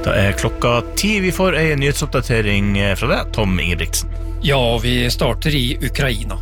Da klokka 10. Vi får en nyhetsoppdatering fra deg, Tom Ingebrigtsen. Ja, vi starter i Ukraina.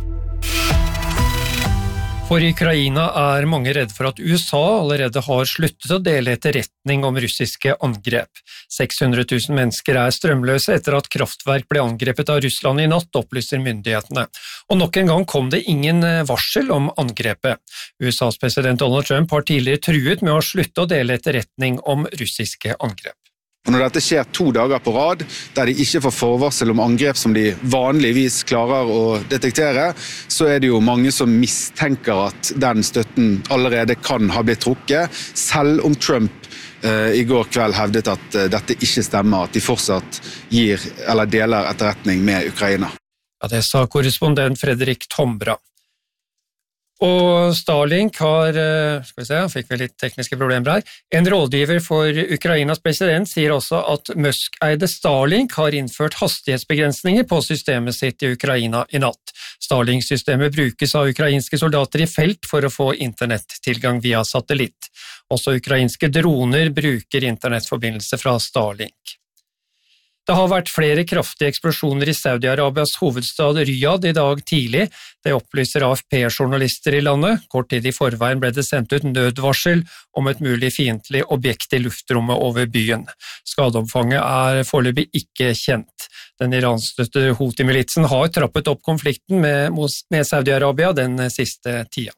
For i Ukraina mange redd for at USA allerede har sluttet å dele etterretning om russiske angrep. 600 000 mennesker strømløse etter at kraftverk ble angrepet av Russland i natt, opplyser myndighetene. Og nok en gang kom det ingen varsel om angrepet. USAs president Donald Trump har tidligere truet med å slutte å dele etterretning om russiske angrep. Og når dette skjer 2 dager på rad, der de ikke får forvarsel om angrep som de vanligvis klarer å detektere, så det jo mange som mistenker at den støtten allerede kan ha blitt trukket, selv om Trump i går kveld hevdet at dette ikke stemmer, at de fortsatt gir eller deler etterretning med Ukraina. Ja, det sa korrespondent Fredrik Tombra. Og Starlink har, fikk vi litt tekniske problemer her, en rådgiver for Ukrainas president sier også at Musk-eide Starlink har innført hastighetsbegrensninger på systemet sitt i Ukraina i natt. Starlink-systemet brukes av ukrainske soldater i felt for å få internettilgang via satellitt. Også ukrainske droner bruker internettforbindelse fra Starlink. Det har vært flere kraftige eksplosjoner i Saudi-Arabias hovedstad Riyadh i dag tidlig. Det opplyser AFP-journalister i landet. Kort tid i forveien ble det sendt ut nødvarsel om et mulig fiendtlig objekt i luftrommet over byen. Skadeomfanget foreløpig ikke kjent. Den iranskstøttede Houthi-militsen har trappet opp konflikten med Saudi-Arabia den siste tida.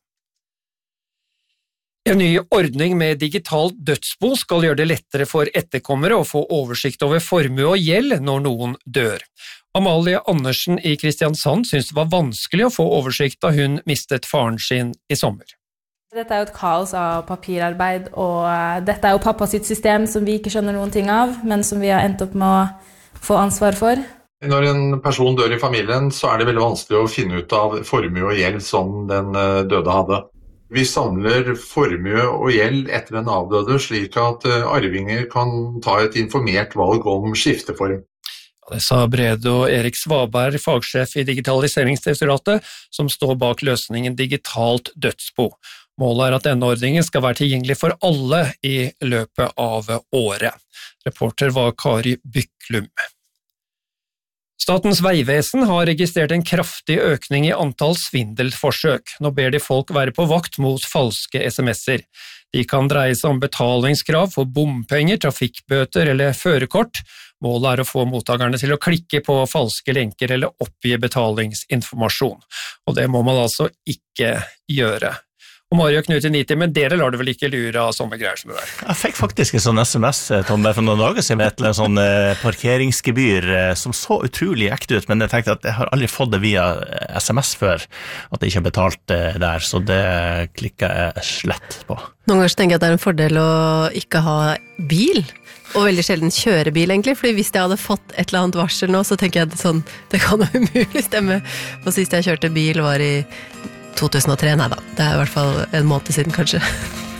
En ny ordning med digitalt dødsbo skal gjøre det lettere for etterkommere å få oversikt over formue og gjeld når noen dør. Amalie Andersen i Kristiansand synes det var vanskelig å få oversikt da hun mistet faren sin i sommer. Dette jo et kaos av papirarbeid, og dette jo pappa sitt system som vi ikke skjønner noen ting av, men som vi har endt opp med å få ansvar for. Når en person dør i familien, så det veldig vanskelig å finne ut av formue og gjeld som den døde hadde. Vi samler formue og gjeld etter den avdøde, slik at arvinger kan ta et informert valg om skifteform. Det sa Brede og Erik Svaberg, fagsjef i Digitaliseringsdirektoratet, som står bak løsningen Digitalt dødsbo. Målet at denne ordningen skal være tilgjengelig for alle i løpet av året. Reporter var Kari Byklum. Statens vegvesen har registrert en kraftig økning i antall svindelforsøk. Nå ber de folk være på vakt mot falske sms'er. De kan dreie seg om betalingskrav for bompenger, trafikkbøter eller førerkort. Målet å få mottakerne til å klikke på falske lenker eller oppgi betalingsinformasjon. Og det må man altså ikke gjøre. Og Mario Knut i 90, men dere lar det vel ikke lure av sånne greier som det der? Jeg fikk faktisk en sånn SMS, Tom, for noen dager siden med et sånn parkeringsgebyr som så utrolig ekte ut, men jeg tenkte at jeg har aldri fått det via SMS før, at jeg ikke har betalt der, så det klikker jeg slett på. Noen ganger tenker jeg at det en fordel å ikke ha bil, og veldig sjelden kjøre bil egentlig, fordi hvis jeg hadde fått et eller annet varsel nå, så tenker jeg at sånn, det kan jo umulig stemme. Og sist jeg kjørte bil var i 2003, nei da, det i hvert fall en måned siden kanskje.